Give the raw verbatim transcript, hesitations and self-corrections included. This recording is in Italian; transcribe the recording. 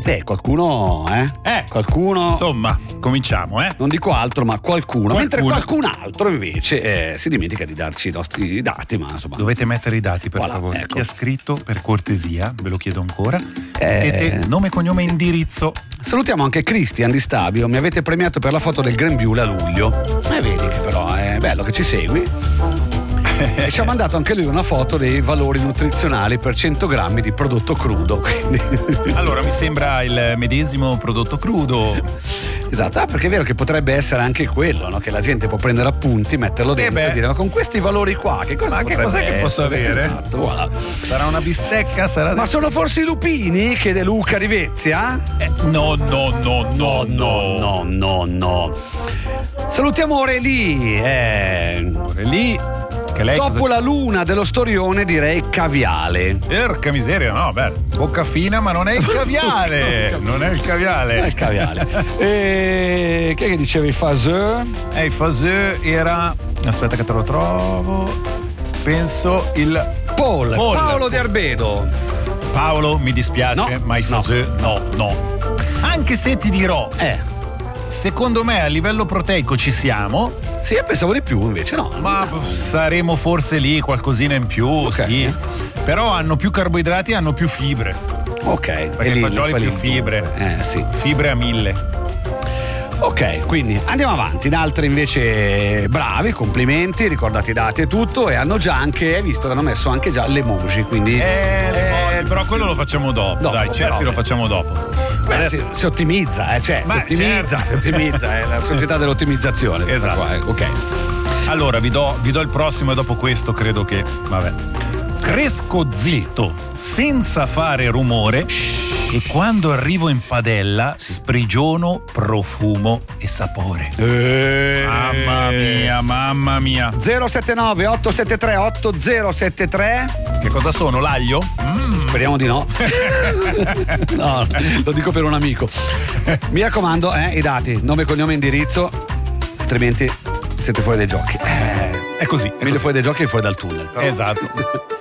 Eh, qualcuno, eh? Eh, qualcuno. Insomma, cominciamo, eh? Non dico altro, ma qualcuno. Qualcuno. Mentre qualcun altro invece eh, si dimentica di darci i nostri dati, ma insomma. Dovete mettere i dati, per Voilà, favore. ecco. Chi ha scritto, per cortesia, ve lo chiedo ancora. Eh. Mettete nome, cognome e indirizzo. Salutiamo anche Cristian di Stabio. Mi avete premiato per la foto del grembiule a luglio. E vedi che però è bello che ci segui. E ci ha mandato anche lui una foto dei valori nutrizionali per cento grammi di prodotto crudo. Quindi... Allora, mi sembra il medesimo prodotto crudo. Esatto, ah, perché è vero che potrebbe essere anche quello, no? Che la gente può prendere appunti, metterlo dentro beh. e dire: ma con questi valori qua, che cosa Ma che potrebbe cos'è che essere? posso avere? Esatto, voilà. Sarà una bistecca? Sarà Ma sono forse i lupini? Chiede Luca di Vezia. Eh, no, no, no, no, no, no, no, no. Salutiamo Aureli. Eh. Lì, che lei Dopo cosa... la luna dello storione direi caviale. Porca miseria, no, beh, bocca fina, ma non è il caviale. Non è il caviale. È il caviale. E che, che dicevi? Faseux? Eh, il Faseux era... Aspetta che te lo trovo. Penso il... Paul, Paul. Paolo di Arbedo. Paolo, mi dispiace, No, ma i no. Faseux no, no. Anche se ti dirò, Eh, secondo me a livello proteico ci siamo, sì, io pensavo di più, invece no. ma saremo forse lì qualcosina in più, Ok. sì. Però hanno più carboidrati e hanno più fibre. Ok. Perché e i lì, fagioli quelli più fibre. Eh, sì. Fibre a mille. Ok, quindi andiamo avanti. In altri invece bravi, complimenti, ricordati i dati e tutto, e hanno già anche, hai visto che hanno messo anche già l'emoji, quindi Eh, però quello lo facciamo dopo, Dopo, dai, certi però. lo facciamo dopo. beh, Adesso- si, si ottimizza, eh, cioè, si Beh, ottimizza, certo. si ottimizza, è la società dell'ottimizzazione. questa Esatto. qua, eh, ok. Allora, vi do, vi do il prossimo e dopo questo credo che, vabbè. Cresco zitto, senza fare rumore, e quando arrivo in padella sprigiono profumo e sapore. Mamma mia, mamma mia. zero sette nove otto sette tre otto zero sette tre. Che cosa sono, l'aglio? Mm. Speriamo di no. No, lo dico per un amico. Mi raccomando, eh, i dati, nome, cognome, indirizzo, altrimenti siete fuori dai giochi. Eh, È così. È meglio così. fuori dai giochi che fuori dal tunnel. Però. Esatto.